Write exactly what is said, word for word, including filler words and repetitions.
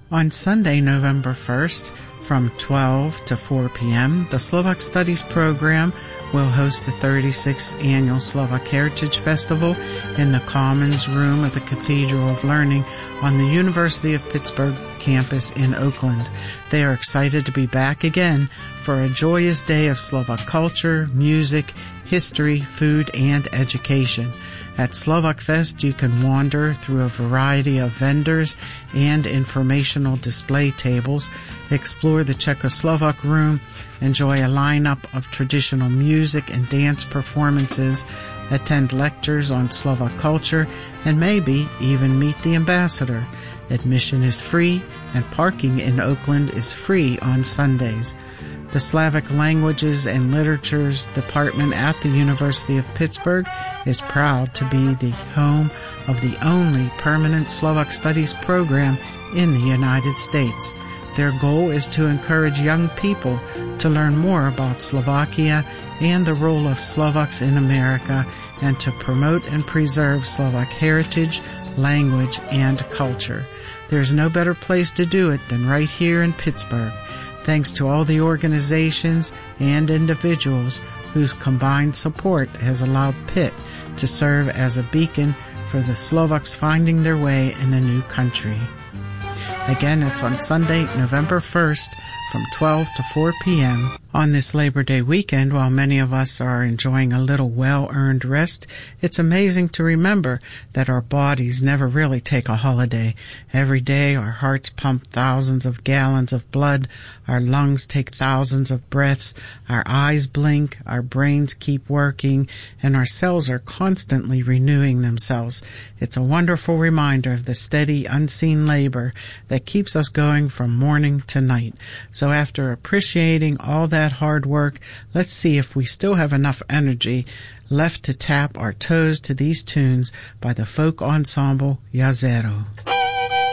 On Sunday, November first, from twelve to four p.m., the Slovak Studies program will host the thirty-sixth Annual Slovak Heritage Festival in the Commons Room of the Cathedral of Learning on the University of Pittsburgh campus in Oakland. They are excited to be back again for a joyous day of Slovak culture, music, history, food, and education. At Slovak Fest, you can wander through a variety of vendors and informational display tables, explore the Czechoslovak Room, enjoy a lineup of traditional music and dance performances, attend lectures on Slovak culture, and maybe even meet the ambassador. Admission is free, and parking in Oakland is free on Sundays. The Slavic Languages and Literatures Department at the University of Pittsburgh is proud to be the home of the only permanent Slovak Studies program in the United States. Their goal is to encourage young people to learn more about Slovakia and the role of Slovaks in America, and to promote and preserve Slovak heritage, language, and culture. There's no better place to do it than right here in Pittsburgh. Thanks to all the organizations and individuals whose combined support has allowed Pitt to serve as a beacon for the Slovaks finding their way in a new country. Again, it's on Sunday, November first, from twelve to four p.m. On this Labor Day weekend, while many of us are enjoying a little well-earned rest, it's amazing to remember that our bodies never really take a holiday. Every day, our hearts pump thousands of gallons of blood, our lungs take thousands of breaths, our eyes blink, our brains keep working, and our cells are constantly renewing themselves. It's a wonderful reminder of the steady, unseen labor that keeps us going from morning to night. So after appreciating all that hard work, let's see if we still have enough energy left to tap our toes to these tunes by the folk ensemble Jazero.